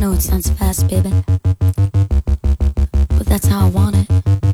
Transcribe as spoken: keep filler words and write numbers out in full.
know it sounds fast, baby, but that's how I want it.